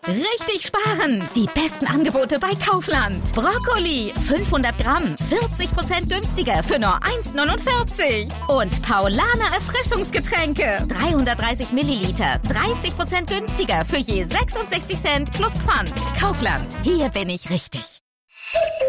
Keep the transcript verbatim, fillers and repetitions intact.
Richtig sparen! Die besten Angebote bei Kaufland. Brokkoli, fünfhundert Gramm, vierzig Prozent günstiger für nur eins neunundvierzig. Und Paulaner Erfrischungsgetränke, dreihundertdreißig Milliliter, dreißig Prozent günstiger für je sechsundsechzig Cent plus Pfand. Kaufland, hier bin ich richtig.